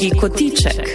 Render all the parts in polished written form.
Kotiček.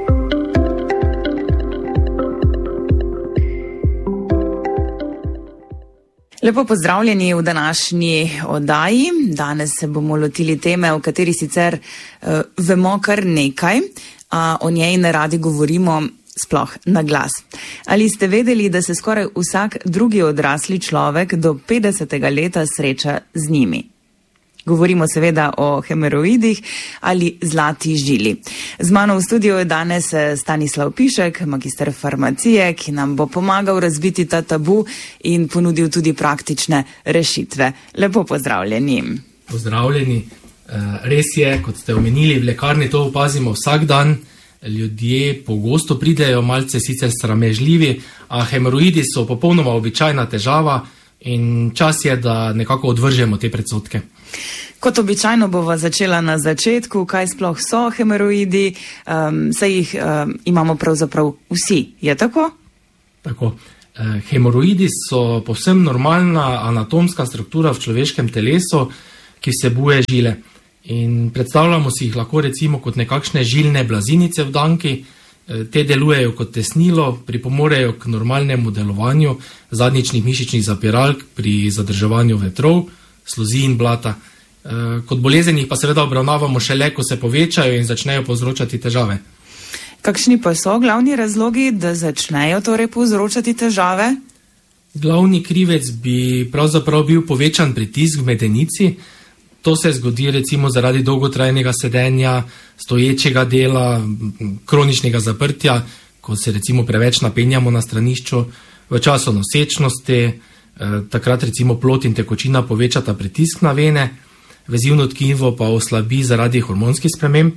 Lepo pozdravljeni v današnji oddaji. Danes se bomo lotili teme, o kateri sicer vemo kar nekaj, a o njej ne radi govorimo sploh na glas. Ali ste vedeli, da se skoraj vsak drugi odrasli človek do 50. leta sreča z njimi? Govorimo seveda o hemoroidih ali zlati žili. Z mano v studiu je danes Stanislav Pišek, magister farmacije, ki nam bo pomagal razbiti ta tabu in ponudil tudi praktične rešitve. Lepo pozdravljeni. Pozdravljeni. Res je, kot ste omenili, v lekarni to opazimo vsak dan. Ljudje pogosto pridejo malce sicer sramežljivi, a hemoroidi so popolnoma običajna težava in čas je, da nekako odvržemo te predsodke. Kot običajno bova začela na začetku, kaj sploh so hemoroidi, saj jih imamo pravzaprav vsi, je tako? Tako. Hemoroidi so povsem normalna anatomska struktura v človeškem telesu, ki vsebuje žile. In predstavljamo si jih lahko recimo kot nekakšne žilne blazinice v danki. Te delujejo kot tesnilo, pripomorejo k normalnemu delovanju zadnjičnih mišičnih zapiralk pri zadrževanju vetrov, sluzi in blata. Kot bolezen jih pa seveda obravnavamo šele, ko se povečajo in začnejo povzročati težave. Kakšni pa so glavni razlogi, da začnejo torej povzročati težave? Glavni krivec bi pravzaprav bil povečan pritisk v medenici. To se zgodi recimo zaradi dolgotrajnega sedenja, stoječega dela, kroničnega zaprtja, ko se recimo preveč napenjamo na stranišču, v času nosečnosti, takrat recimo plod in tekočina povečata pritisk na vene, vezivno tkivo pa oslabi zaradi hormonskih sprememb,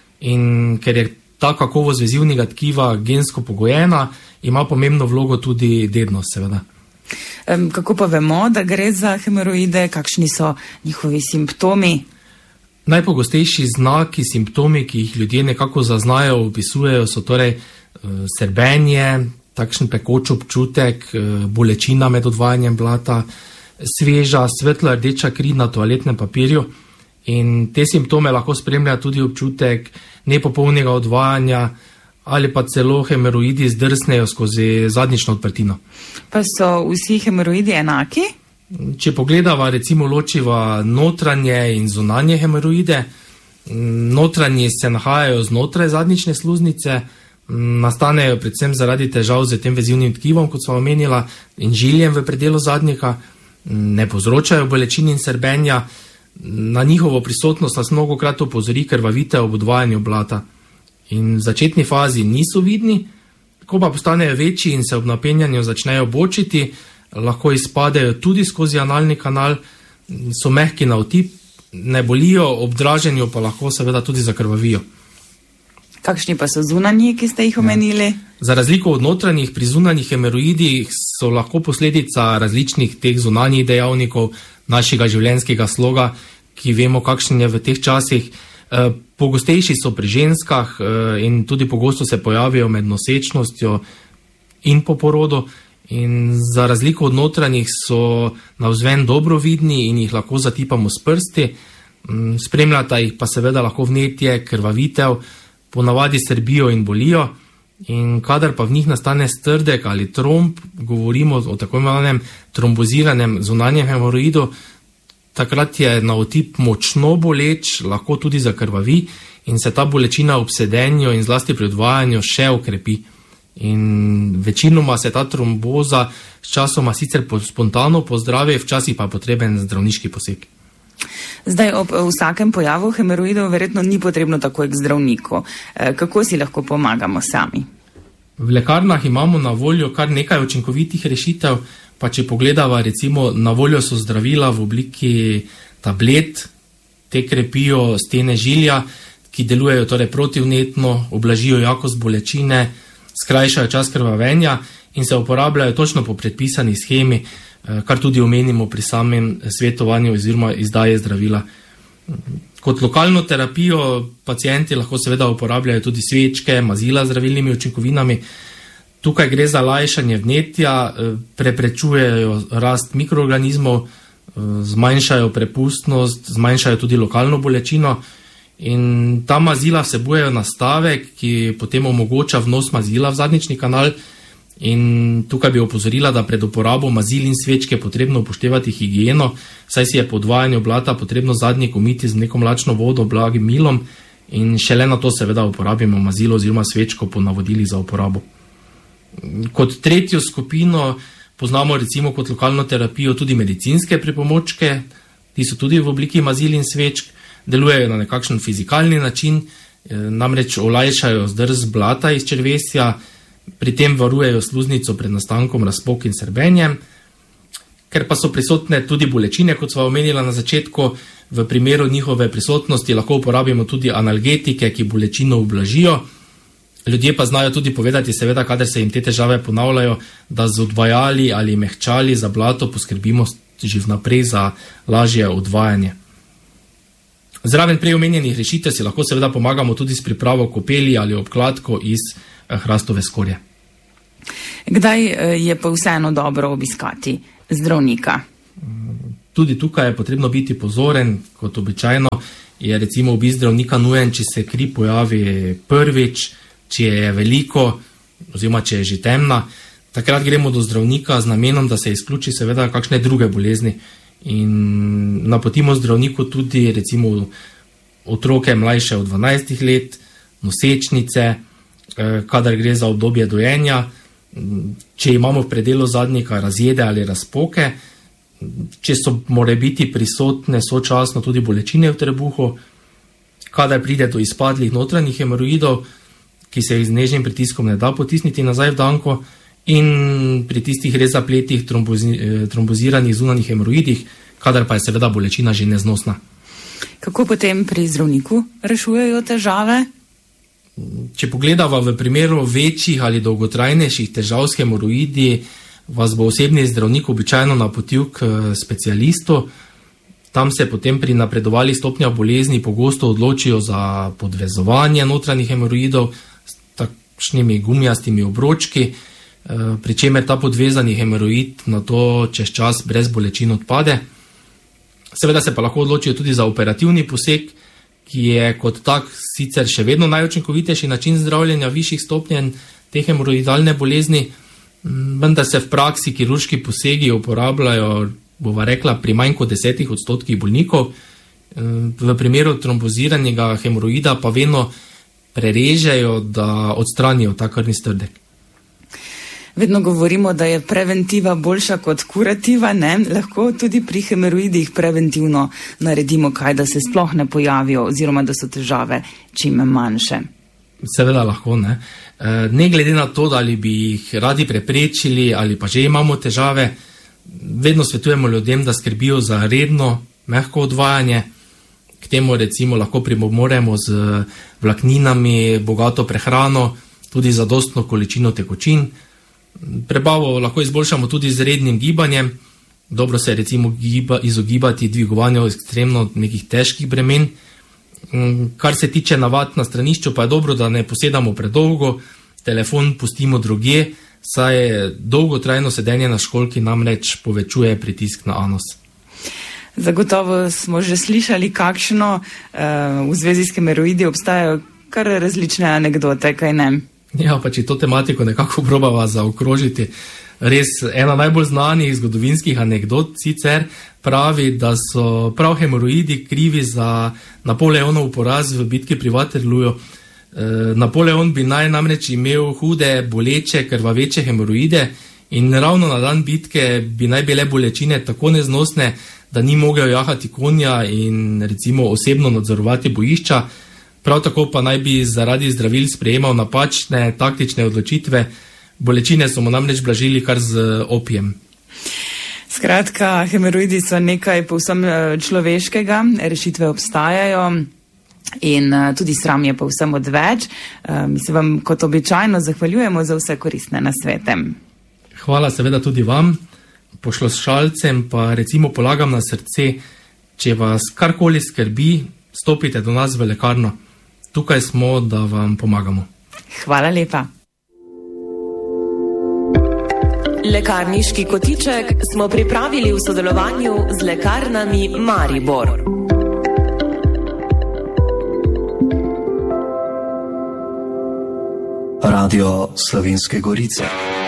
in ker je ta kakovost vezivnega tkiva gensko pogojena, ima pomembno vlogo tudi dednost seveda. Kako pa vemo, da gre za hemoroide, kakšni so njihovi simptomi? Najpogostejši znaki, simptomi, ki jih ljudje nekako zaznajo, opisujejo, so torej srbenje, takšen pekoč občutek, bolečina med odvajanjem blata, sveža, svetlo rdeča kri na toaletnem papirju, in te simptome lahko spremlja tudi občutek nepopolnega odvajanja ali pa celo hemoroidi zdrsnejo skozi zadnjično odprtino. Pa so vsi hemoroidi enaki? Če pogledava, recimo ločiva notranje in zunanje hemoroide, notranji se nahajajo znotraj zadnjične sluznice, nastanejo predvsem zaradi težav z tem vezivnim tkivom, kot sva omenila, in žiljem v predelu zadnjika, ne povzročajo bolečin in srbenja. Na njihovo prisotnost nas mnogokrat opozori krvavitev ob odvajanju blata. In v začetni fazi niso vidni, ko pa postanejo večji in se ob napenjanju začnejo bočiti, lahko izpadejo tudi skozi analni kanal, so mehki na otip, ne bolijo, ob draženju pa lahko seveda tudi zakrvavijo. Kakšni pa so zunanji, ki ste jih omenili? Za razliko od notranjih, pri zunanjih hemoroidih so lahko posledica različnih teh zunanjih dejavnikov našega življenjskega sloga, ki vemo, kakšen je v teh časih. Pogostejši so pri ženskah in tudi pogosto se pojavijo med nosečnostjo in po porodu, in za razliko od notranjih so navzven dobro vidni in jih lahko zatipamo s prsti. Spremljata jih pa seveda lahko vnetje, krvavitev, ponavadi srbijo in bolijo, in kadar pa v njih nastane strdek ali tromb, govorimo o tako imenovanem tromboziranem zunanjem hemoroidu, takrat je na otip močno boleč, lahko tudi zakrvavi in se ta bolečina ob sedenju in zlasti pri odvajanju še okrepi. In večinoma se ta tromboza s časoma sicer spontano pozdravi, včasih pa potreben zdravniški poseg. Zdaj, ob vsakem pojavu hemoroidov verjetno ni potrebno takoj k zdravniku. Kako si lahko pomagamo sami? V lekarnah imamo na voljo kar nekaj učinkovitih rešitev, pa če pogledava, recimo na voljo so zdravila v obliki tablet, te krepijo stene žilja, ki delujejo torej protivnetno, oblažijo jakost bolečine, skrajšajo čas krvavenja in se uporabljajo točno po predpisani shemi, kar tudi omenimo pri samem svetovanju oziroma izdaje zdravila. Kot lokalno terapijo pacienti lahko seveda uporabljajo tudi svečke, mazila z zdravilnimi učinkovinami. Tukaj gre za lajšanje vnetja, preprečujejo rast mikroorganizmov, zmanjšajo prepustnost, zmanjšajo tudi lokalno bolečino in ta mazila vsebujejo nastavek, ki potem omogoča vnos mazila v zadnjični kanal. In tukaj bi opozorila, da pred uporabo mazil in svečke je potrebno upoštevati higieno, saj si je po odvajanju blata potrebno zadnjik umiti z neko mlačno vodo, blagim milom in šele na to seveda uporabimo mazilo oziroma svečko po navodilih za uporabo. Kot tretjo skupino poznamo recimo kot lokalno terapijo tudi medicinske pripomočke, ti so tudi v obliki mazil in svečk, delujejo na nekakšen fizikalni način, namreč olajšajo zdrs blata iz črevesja, pri tem varujejo sluznico pred nastankom razpok in srbenjem. Ker pa so prisotne tudi bolečine, kot sva omenila na začetku, v primeru njihove prisotnosti lahko uporabimo tudi analgetike, ki bolečino ublažijo. Ljudje pa znajo tudi povedati, seveda, kadar se jim te težave ponavljajo, da z odvajali ali mehčali za blato poskrbimo že vnaprej za lažje odvajanje. Zraven prej omenjenih rešitev si lahko seveda pomagamo tudi s pripravo kopeli ali obkladko iz hrastove skorje. Kdaj je pa vseeno dobro obiskati zdravnika? Tudi tukaj je potrebno biti pozoren, kot običajno je recimo obisk zdravnika nujen, če se kri pojavi prvič, če je veliko oziroma če je že temna. Takrat gremo do zdravnika z namenom, da se izključi seveda kakšne druge bolezni in napotimo zdravniku tudi recimo otroke mlajše od 12 let, nosečnice, kadar gre za obdobje dojenja, če imamo v predelu zadnjika razjede ali razpoke, če so morebiti prisotne sočasno tudi bolečine v trebuhu, kadar pride do izpadlih notranjih hemoroidov, ki se jih z nežnim pritiskom ne da potisniti nazaj v danko, in pri tistih res zapletih tromboziranih zunanjih hemoroidih, kadar pa je seveda bolečina že neznosna. Kako potem pri zdravniku rešujejo težave? Če pogledava v primeru večjih ali dolgotrajnejših težav s hemoroidi, vas bo osebni zdravnik običajno napotil k specialistu. Tam se potem pri napredovanih stopnjah bolezni pogosto odločijo za podvezovanje notranjih hemoroidov s takšnimi gumijastimi obročki, pri čemer ta podvezani hemoroid na to čez čas brez bolečin odpade. Seveda se pa lahko odločijo tudi za operativni poseg, ki je kot tak sicer še vedno najučinkovitejši način zdravljenja višjih stopenj te hemoroidalne bolezni, vendar se v praksi kirurški posegi uporabljajo, bova rekla, pri manj kot 10% bolnikov. V primeru tromboziranega hemoroida pa vedno prerežejo, da odstranijo ta krvni strdek. Vedno govorimo, da je preventiva boljša kot kurativa, ne? Lahko tudi pri hemoroidih preventivno naredimo kaj, da se sploh ne pojavijo oziroma da so težave čim manjše. Seveda lahko, ne. Ne glede na to, da ali bi jih radi preprečili ali pa že imamo težave, vedno svetujemo ljudem, da skrbijo za redno, mehko odvajanje. K temu recimo lahko pripomoremo z vlakninami, bogato prehrano, tudi zadostno količino tekočin. Prebavo lahko izboljšamo tudi z rednim gibanjem. Dobro se recimo izogibati dvigovanju ekstremno nekih težkih bremen. Kar se tiče navad na stranišču, pa je dobro, da ne posedamo predolgo, telefon pustimo drugje, saj dolgotrajno sedenje na školjki namreč povečuje pritisk na anus. Zagotovo smo že slišali, kakšno v zvezi s hemoroidi obstajajo kar različne anekdote, kaj ne? Ja, pa če to tematiko nekako probava zaokrožiti, res ena najbolj znanih zgodovinskih anekdot sicer pravi, da so prav hemoroidi krivi za Napoleonov poraz v bitki pri Waterlooju. Napoleon bi naj namreč imel hude, boleče, krvaveče hemoroide in ravno na dan bitke bi naj bile bolečine tako neznosne, da ni mogel jahati konja in recimo osebno nadzorovati bojišča. Prav tako pa naj bi zaradi zdravil sprejemal napačne taktične odločitve. Bolečine so mu namreč blažili kar z opijem. Skratka, hemoroidi so nekaj povsem človeškega, rešitve obstajajo in tudi sram je povsem odveč. Mi se vam kot običajno zahvaljujemo za vse koristne nasvete. Hvala seveda tudi vam, poslušalcem pa recimo polagam na srce, če vas karkoli skrbi, stopite do nas v lekarno. Tukaj smo, da vam pomagamo. Hvala lepa. Lekarniški kotiček smo pripravili v sodelovanju z lekarnami Maribor. Radio Slovenske Gorice.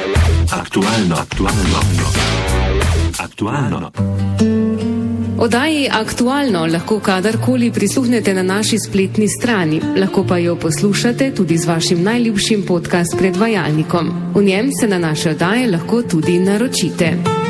Aktualno. Oddaji Aktualno lahko kadarkoli prisluhnete na naši spletni strani, lahko pa jo poslušate tudi z vašim najljubšim podcast predvajalnikom. V njem se na naše oddaje lahko tudi naročite.